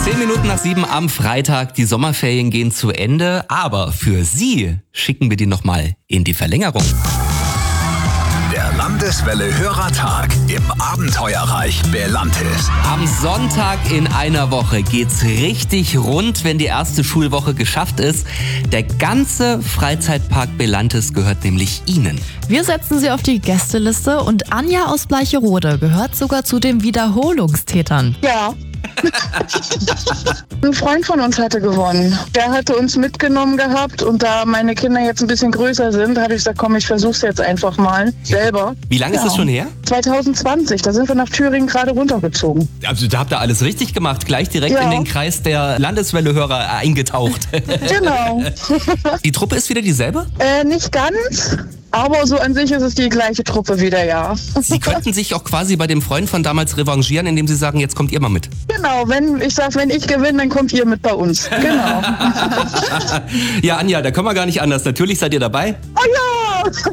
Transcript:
10 Minuten nach 7 am Freitag. Die Sommerferien gehen zu Ende. Aber für Sie schicken wir die nochmal in die Verlängerung. Der Landeswelle Hörertag im Abenteuerreich Belantis. Am Sonntag in einer Woche geht's richtig rund, wenn die erste Schulwoche geschafft ist. Der ganze Freizeitpark Belantis gehört nämlich Ihnen. Wir setzen Sie auf die Gästeliste und Anja aus Bleicherode gehört sogar zu den Wiederholungstätern. Ja. Ein Freund von uns hatte gewonnen. Der hatte uns mitgenommen gehabt und da meine Kinder jetzt ein bisschen größer sind, habe ich gesagt, komm, ich versuch's jetzt einfach mal selber. Wie lange ist das schon her? 2020, da sind wir nach Thüringen gerade runtergezogen. Also da habt ihr alles richtig gemacht, gleich direkt in den Kreis der Landeswelle-Hörer eingetaucht. Genau. Die Truppe ist wieder dieselbe? Nicht ganz, aber so an sich ist es die gleiche Truppe wieder, ja. Sie könnten sich auch quasi bei dem Freund von damals revanchieren, indem Sie sagen, jetzt kommt ihr mal mit. Genau, wenn ich gewinne, dann kommt ihr mit bei uns. Genau. Ja, Anja, da können wir gar nicht anders. Natürlich seid ihr dabei. Oh ja!